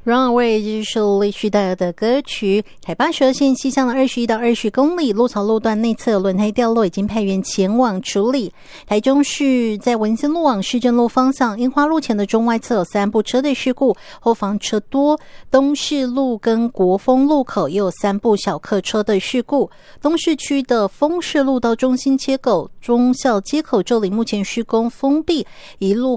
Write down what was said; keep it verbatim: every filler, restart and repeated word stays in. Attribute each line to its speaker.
Speaker 1: Runaway 就是历史带来的歌曲。台八十二线西向的二十一到二十公里鹿草路段内侧轮胎掉落，已经派员前往处理。台中市在文心路往市政路方向樱花路前的中外侧有三部车的事故，后方车多。东市路跟国风路口也有三部小客车的事故。东市区的丰市路到中心街口、忠孝街口这里目前施工封闭，一路